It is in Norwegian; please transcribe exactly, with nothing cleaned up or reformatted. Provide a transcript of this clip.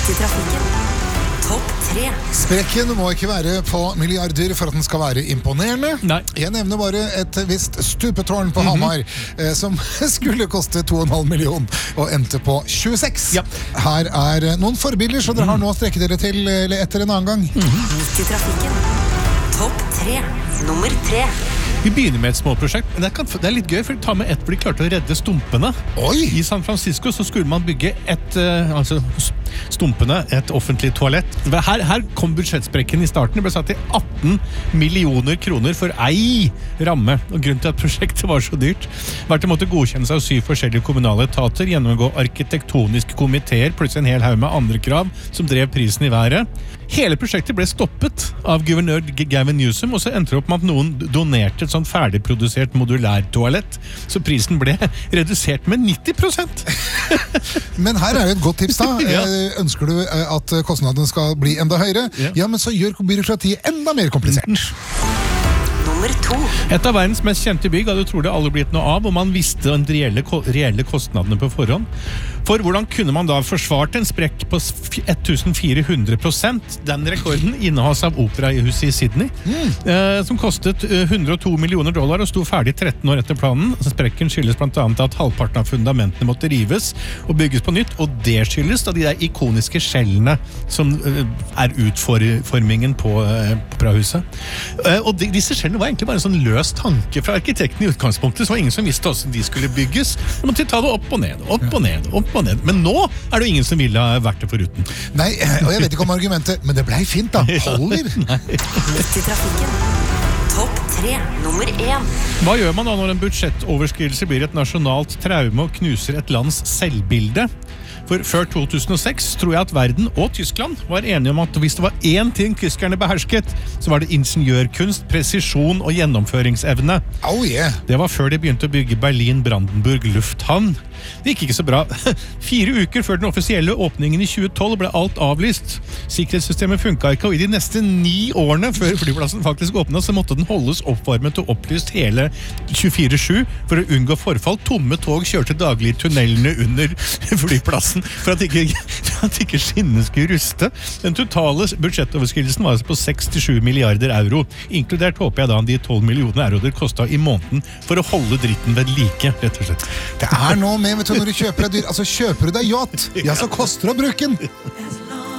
Midt i trafikken. Topp tre. Sprekken må ikke være på milliarder for at den skal være imponerende. Nei. Jeg nevner bare et visst stupetårn på Hamar, mm-hmm. eh, som skulle koste to og en halv million og endte på tjueseks. Ja. Her er noen forbilder, så dere har nå strekket dere til eller etter en annen gang. Mm-hmm. Midt i trafikken. Topp tre. Nummer tre. Vi begynner med et småprosjekt. Det, kan, det er litt gøy, for ta med ett hvor de klarte å redde stumpene. Oi! I San Francisco så skulle man bygge et, uh, altså stumpene, et offentlig toalett. Her, her kom budsjettsprekken i starten. Det ble satt til atten millioner kroner for ei ramme. Og grunnen til at prosjektet var så dyrt, var at det måtte godkjennes av syv forskjellige kommunale etater, gjennomgå arkitektoniske komiteer, plutselig en hel haug med andre krav som drev prisen i været. Hele prosjektet ble stoppet av guvernør Gavin Newsom, og så endte det opp med at noen donerte et sånn ferdigprodusert modulærtoalett, så prisen ble redusert med nitti prosent. Men her er jo et godt tips da. Ja. Ønsker du at kostnadene skal bli enda høyere? Ja. Ja, men så gjør byråkratiet enda mer komplisert. Nummer to. Et av verdens mest kjente bygg hadde trolig aldri blitt noe av, og man visste de reelle, reelle kostnadene på forhånd. For hvordan kunne man da forsvart en sprekk på fjorten hundre prosent? Den rekorden innehas av operahuset i Sydney, mm. eh, som kostet hundre og to millioner dollar og sto ferdig tretten år etter planen. Sprekken skyldes blant annet at halvparten av fundamentene måtte rives og bygges på nytt, og det skyldes da de der ikoniske skjellene som eh, er utformingen på eh, operahuset. Eh, og de, disse skjellene var egentlig bare en sånn løs tanke fra arkitekten i utgangspunktet, så var ingen som visste hvordan de skulle bygges. De måtte ta det opp og ned, opp og ned, opp og ned. Men nå er det jo ingen som ville ha vært det foruten. Nei, og jeg vet ikke om argumentet, men det ble fint da. Holder. Midt i trafikken. Topp tre. Nummer én. Hva gjør man da når en budsjettoverskridelse blir et nasjonalt traume og knuser et lands selvbilde? For før to tusen og seks tror jeg at verden og Tyskland var enige om at hvis det var én ting tyskerne behersket, så var det ingeniørkunst, presisjon og gjennomføringsevne. Oh yeah. Det var før de begynte å bygge Berlin-Brandenburg lufthavn. Det gikk ikke så bra. Fire uker før den offisielle åpningen i tjue tolv ble alt avlyst. Sikkerhetssystemet funket ikke, og i de neste ni årene før flyplassen faktisk åpnet, så måtte den holdes oppvarmet og opplyst hele tjuefire sju for å unngå forfall. Tomme tog kjørte daglig i tunnelene under flyplassen for at ikke, for at ikke skinnene skulle ruste. Den totale budsjettoverskridelsen var altså på seks til sju milliarder euro. Inkludert håper jeg da de tolv millioner euro det kostet i måneden for å holde dritten ved like, rett og slett. Det er noe med, vet du, når du kjøper deg dyr, altså kjøper du deg yacht, ja, så koster det å bruke den.